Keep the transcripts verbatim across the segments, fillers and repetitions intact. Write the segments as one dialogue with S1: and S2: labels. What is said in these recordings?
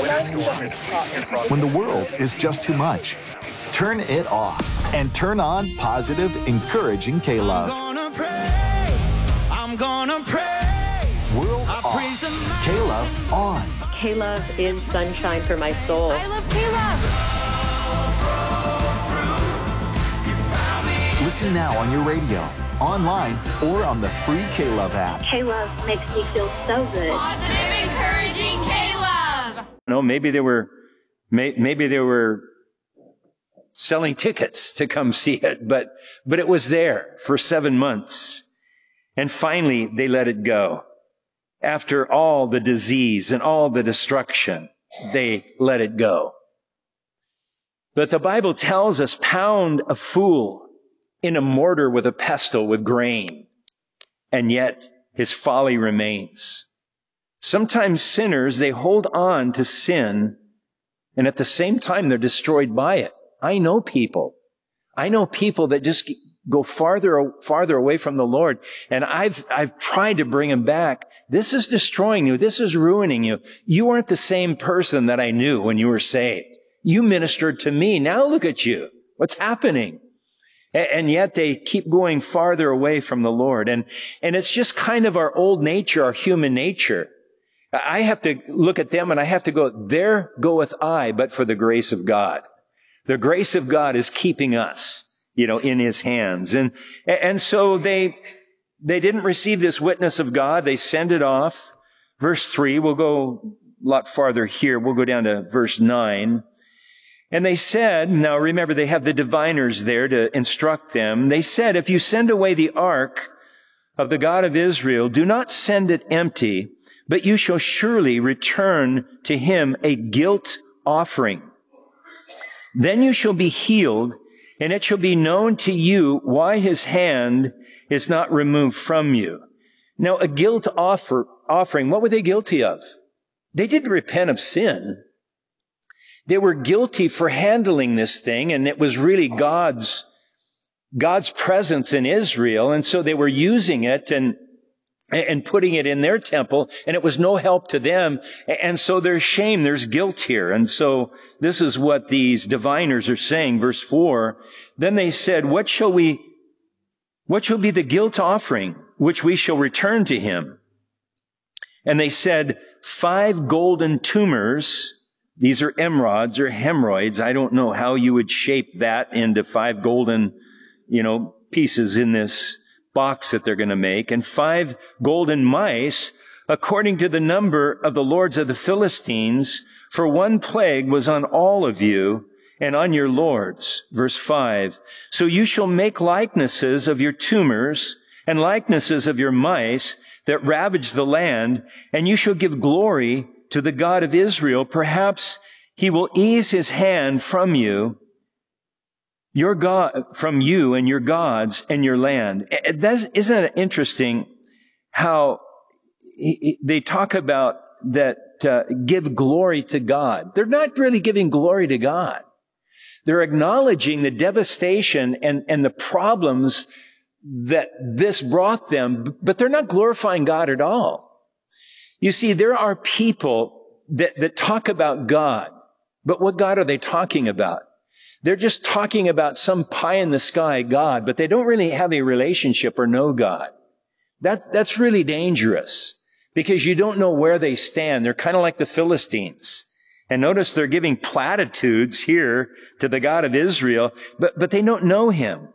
S1: When the world is just too much, turn it off and turn on positive, encouraging K-Love.
S2: I'm gonna praise, I'm gonna praise.
S1: World off, K-Love on.
S3: K-Love is sunshine for my soul.
S4: I love K-Love.
S1: Listen now on your radio, online, or on the free K-Love app.
S5: K-Love makes me feel so good.
S4: Positive, encouraging K-Love.
S6: No, maybe they were, may, maybe they were selling tickets to come see it, but, but it was there for seven months. And finally, they let it go. After all the disease and all the destruction, they let it go. But the Bible tells us, pound a fool in a mortar with a pestle with grain, and yet his folly remains. Sometimes sinners, they hold on to sin, and at the same time, they're destroyed by it. I know people. I know people that just go farther, farther away from the Lord, and I've, I've tried to bring them back. This is destroying you. This is ruining you. You aren't the same person that I knew when you were saved. You ministered to me. Now look at you. What's happening? And yet they keep going farther away from the Lord. And, and it's just kind of our old nature, our human nature. I have to look at them and I have to go, there goeth I, but for the grace of God. The grace of God is keeping us, you know, in his hands. And, and so they, they didn't receive this witness of God. They send it off. Verse three, we'll go a lot farther here. We'll go down to verse nine. And they said, now remember, they have the diviners there to instruct them. They said, if you send away the ark of the God of Israel, do not send it empty, but you shall surely return to him a guilt offering. Then you shall be healed, and it shall be known to you why his hand is not removed from you. Now, a guilt offer, offering, what were they guilty of? They didn't repent of sin. They were guilty for handling this thing, and it was really God's, God's presence in Israel. And so they were using it and, and putting it in their temple, and it was no help to them. And so there's shame, there's guilt here. And so this is what these diviners are saying, verse four. Then they said, what shall we, what shall be the guilt offering, which we shall return to him? And they said, five golden tumors. These are emerods or hemorrhoids. I don't know how you would shape that into five golden, you know, pieces in this box that they're going to make. And five golden mice, according to the number of the lords of the Philistines, for one plague was on all of you and on your lords. Verse five. So you shall make likenesses of your tumors and likenesses of your mice that ravage the land, and you shall give glory to the God of Israel. Perhaps he will ease his hand from you, your God, from you and your gods and your land. That, isn't it interesting how they talk about that, uh, give glory to God? They're not really giving glory to God. They're acknowledging the devastation and, and the problems that this brought them, but they're not glorifying God at all. You see, there are people that, that talk about God, but what God are they talking about? They're just talking about some pie in the sky God, but they don't really have a relationship or know God. That, that's really dangerous because you don't know where they stand. They're kind of like the Philistines. And notice they're giving platitudes here to the God of Israel, but, but they don't know him.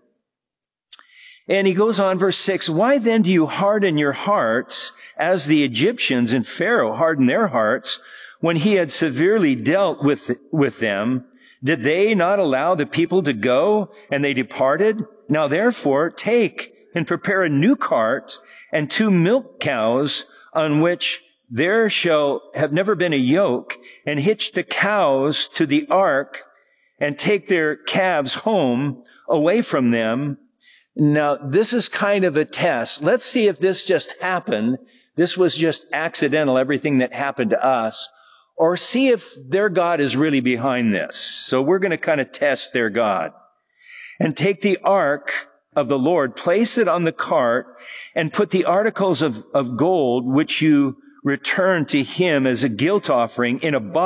S6: And he goes on, verse six, why then do you harden your hearts as the Egyptians and Pharaoh hardened their hearts when he had severely dealt with, with them? Did they not allow the people to go and they departed? Now therefore take and prepare a new cart and two milk cows on which there shall have never been a yoke, and hitch the cows to the ark and take their calves home away from them. Now, this is kind of a test. Let's see if this just happened. This was just accidental, everything that happened to us. Or see if their God is really behind this. So we're going to kind of test their God. And take the ark of the Lord, place it on the cart, and put the articles of, of gold which you return to him as a guilt offering in a box